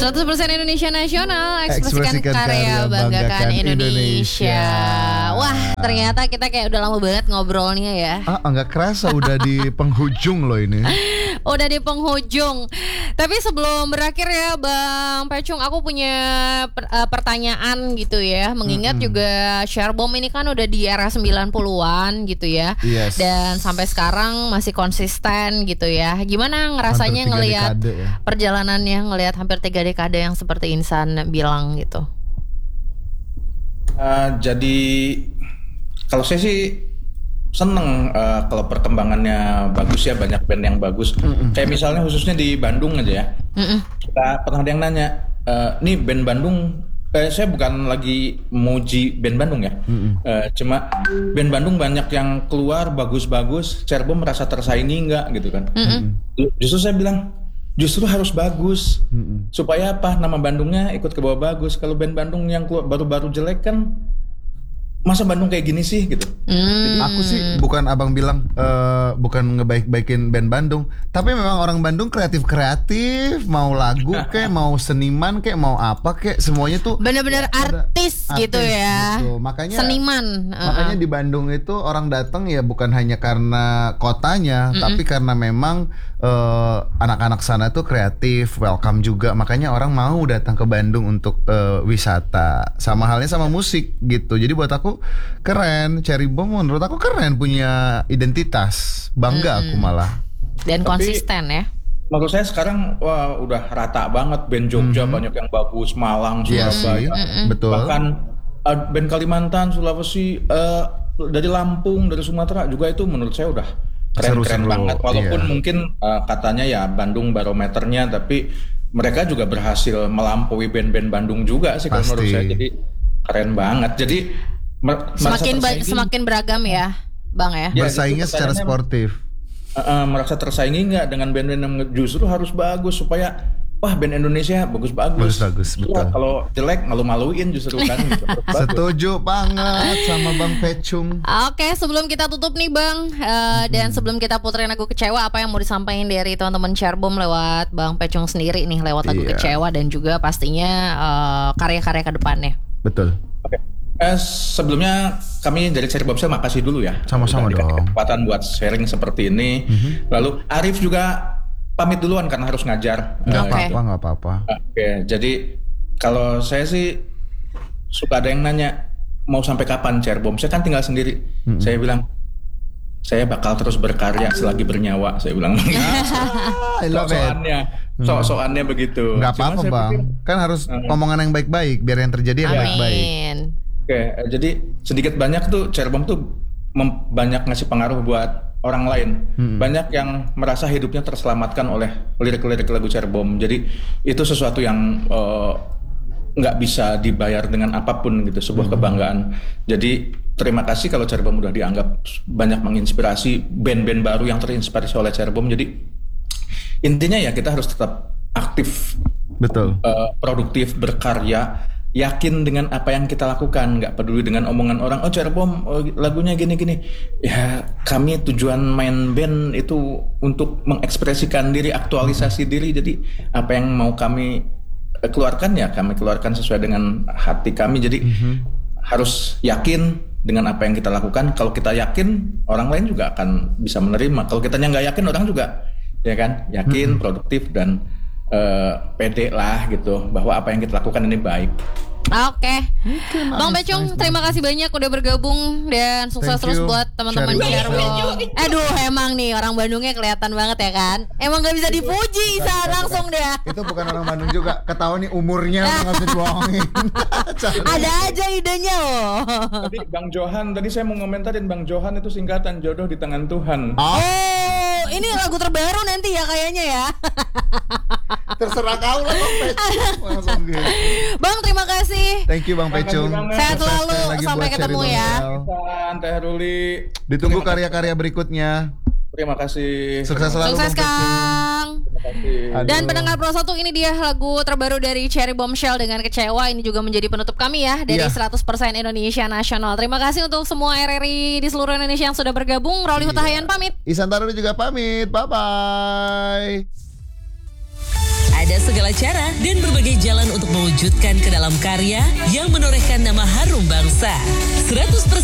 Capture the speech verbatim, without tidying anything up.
seratus persen Indonesia Nasional, ekspresikan, Ekspresikan karya, karya, banggakan banggakan Indonesia. Indonesia. Wah, ternyata kita kayak udah lama banget ngobrolnya ya. Ah, nggak kerasa udah di penghujung loh ini. Udah di penghujung. Tapi sebelum berakhir ya Bang Pecung, aku punya per, uh, pertanyaan gitu ya. Mengingat mm-hmm. juga Sharebomb ini kan udah di era sembilan puluhan gitu ya. Yes. Dan sampai sekarang masih konsisten gitu ya. Gimana ngerasanya ngelihat ya. Perjalanannya, ngelihat hampir tiga dekade yang seperti Insan bilang gitu? Uh, jadi kalau saya sih seneng uh, kalau perkembangannya bagus ya, banyak band yang bagus. Mm-mm. Kayak misalnya khususnya di Bandung aja ya. Mm-mm. Kita pernah ada yang nanya, uh, nih band Bandung, eh, saya bukan lagi muji band Bandung ya. Uh, cuma band Bandung banyak yang keluar bagus-bagus, Sharebomb merasa tersaingi nggak gitu kan? Mm-mm. Justru saya bilang justru harus bagus. Mm-mm. Supaya apa? Nama Bandungnya ikut ke bawah bagus. Kalau band Bandung yang keluar baru-baru jelek kan, masa Bandung kayak gini sih gitu. Hmm. Aku sih bukan abang bilang uh, bukan ngebaik-baikin band Bandung, tapi memang orang Bandung kreatif-kreatif, mau lagu kek, mau seniman kek, mau apa kek, semuanya tuh benar-benar artis, artis gitu ya. Gitu. Makanya seniman. Makanya uh-uh. di Bandung itu orang datang ya bukan hanya karena kotanya, mm-mm. tapi karena memang uh, anak-anak sana tuh kreatif, welcome juga. Makanya orang mau datang ke Bandung untuk uh, wisata. Sama halnya sama musik gitu. Jadi buat aku keren, Sharebomb menurut aku keren, punya identitas, bangga hmm. aku malah. Dan tapi, konsisten ya. Menurut saya sekarang wah udah rata banget band Jogja hmm. banyak yang bagus, Malang, Surabaya, yes, betul. Bahkan uh, band Kalimantan, Sulawesi, uh, dari Lampung, dari Sumatera juga itu menurut saya udah keren-keren banget. Walaupun iya. mungkin uh, katanya ya Bandung barometernya, tapi mereka juga berhasil melampaui band-band Bandung juga sih kalau menurut saya. Jadi keren banget. Jadi semakin ba- semakin beragam ya, Bang ya. ya Bersaingnya secara sportif. Uh, uh, merasa tersaingi nggak dengan band-band yang justru harus bagus supaya wah band Indonesia bagus-bagus. Bagus-bagus, betul. Wah, kalau jelek malu-maluin justru kan. Gitu. Setuju banget sama Bang Pecung. Oke, sebelum kita tutup nih Bang, uh, hmm. dan sebelum kita puterin lagu Kecewa, apa yang mau disampaikan dari teman-teman Sharebomb lewat Bang Pecung sendiri nih, lewat lagu yeah. Kecewa dan juga pastinya uh, karya-karya ke depannya. Betul. Oke. Okay. Eh, sebelumnya kami dari Sharebomb saya makasih dulu ya. Sama-sama dong. Kesempatan buat sharing seperti ini. Mm-hmm. Lalu Arif juga pamit duluan karena harus ngajar. Nggak uh, apa-apa, nggak apa-apa. Oke, okay, jadi kalau saya sih suka ada yang nanya mau sampai kapan Sharebomb. Saya kan tinggal sendiri. Mm-hmm. Saya bilang saya bakal terus berkarya selagi bernyawa. Saya bilang. Sok-sokannya, sok-sokannya begitu. Nggak apa-apa Bang. Pikir, kan harus uh, omongan yang baik-baik biar yang terjadi yang amin. baik-baik. Oke, jadi sedikit banyak tuh Sharebomb tuh mem- banyak ngasih pengaruh buat orang lain. Hmm. Banyak yang merasa hidupnya terselamatkan oleh lirik-lirik lagu Sharebomb. Jadi itu sesuatu yang nggak uh, bisa dibayar dengan apapun gitu, sebuah hmm. kebanggaan. Jadi terima kasih kalau Sharebomb udah dianggap banyak menginspirasi band-band baru yang terinspirasi oleh Sharebomb. Jadi intinya ya kita harus tetap aktif, betul, uh, produktif, berkarya. Yakin dengan apa yang kita lakukan, nggak peduli dengan omongan orang. Oh Sharebomb oh, lagunya gini-gini. Ya kami tujuan main band itu untuk mengekspresikan diri, aktualisasi diri. Jadi apa yang mau kami keluarkan ya kami keluarkan sesuai dengan hati kami. Jadi mm-hmm. harus yakin dengan apa yang kita lakukan. Kalau kita yakin, orang lain juga akan bisa menerima. Kalau kitanya nggak yakin, orang juga ya kan yakin, mm-hmm. produktif dan Uh, pede lah gitu bahwa apa yang kita lakukan ini baik. Oke, okay. Bang Pecung, terima kasih banyak udah bergabung dan sukses terus buat teman-teman Sharebomb. Aduh, emang nih orang Bandungnya kelihatan banget ya kan? Emang nggak bisa dipuji, Isa langsung deh. Itu bukan orang Bandung juga, ketahuan nih umurnya nggak bisa dibohongin. Ada aja idenya loh. Tadi Bang Johan, tadi saya mau ngomentarin Bang Johan itu singkatan jodoh di tangan Tuhan. Oh, oh ini lagu terbaru nanti ya kayaknya ya. Terserah kau lah Bang Pecung. Bang, terima kasih. Thank you Bang Pecung. Sehat selalu, sampai ketemu ya. Teh Ruli. Ditunggu karya-karya berikutnya. Terima kasih. Sukses selalu. Sukses Kang. Terima kasih. Dan pendengar Pro satu, ini dia lagu terbaru dari Sharebomb Shell dengan Kecewa. Ini juga menjadi penutup kami ya dari yeah. seratus persen Indonesia Nasional. Terima kasih untuk semua R R I di seluruh Indonesia yang sudah bergabung. Roli Hutahayan pamit. Isan Taruri juga pamit. Bye bye. Ada segala cara dan berbagai jalan untuk mewujudkan ke dalam karya yang menorehkan nama harum bangsa. seratus persen